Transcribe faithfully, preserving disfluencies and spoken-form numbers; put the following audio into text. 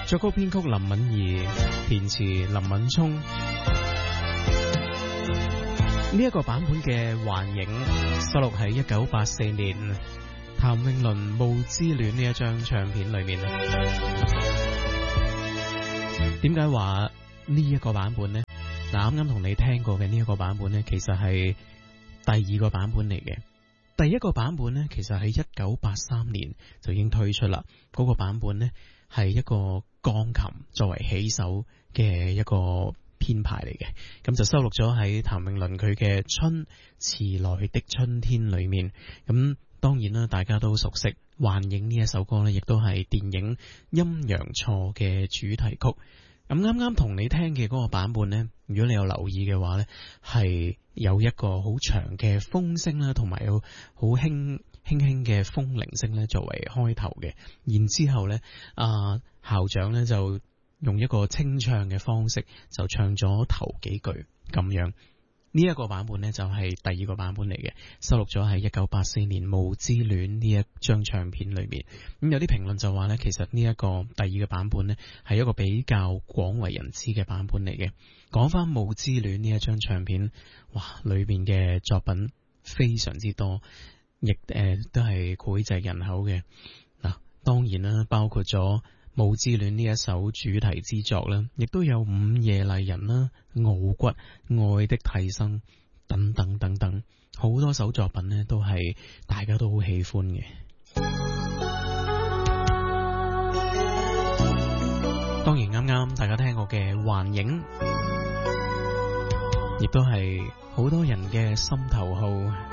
作曲編曲林敏怡，填詞林敏聰。呢、這、一個版本嘅《幻影》收錄喺一九八四年譚詠麟《霧之戀》呢一張唱片裏面。點解話呢一個版本呢？嗱，啱啱同你聽過嘅呢一個版本呢，其實係第二個版本嚟嘅。第一個版本呢，其實喺一九八三年就已經推出啦。嗰、那個版本呢，係一個鋼琴作為起手嘅一個編排嚟嘅，咁就收錄咗喺譚詠麟佢嘅《春遲來的春天》裏面。咁當然啦，大家都熟悉《幻影》呢一首歌呢，亦都係電影《陰陽錯》嘅主題曲。咁啱啱同你聽嘅嗰個版本呢，如果你有留意嘅話呢，係有一個好長嘅風聲啦，同埋有好輕輕輕嘅風鈴聲呢作為開頭嘅。然之後呢，啊校長呢就用一個清唱嘅方式就唱咗頭幾句咁樣。呢、這、一個版本呢，就係第二個版本嚟嘅，收錄咗喺一九八四年《霧之戀》呢一張唱片裏面。咁有啲評論就話呢，其實呢一個第二個版本呢，係一個比較廣為人知嘅版本嚟嘅。講翻《霧之戀》呢一張唱片，哇，裏面嘅作品非常之多，亦誒、呃、都係膾炙人口嘅。嗱，當然啦，包括咗《霧之戀》呢一首主題之作啦，亦都有《午夜麗人》啦、《傲骨》、《愛的替身》等等等等，好多首作品呢都係大家都好喜歡嘅。當然啱啱大家聽過嘅《幻影》，亦都係好多人嘅心頭好。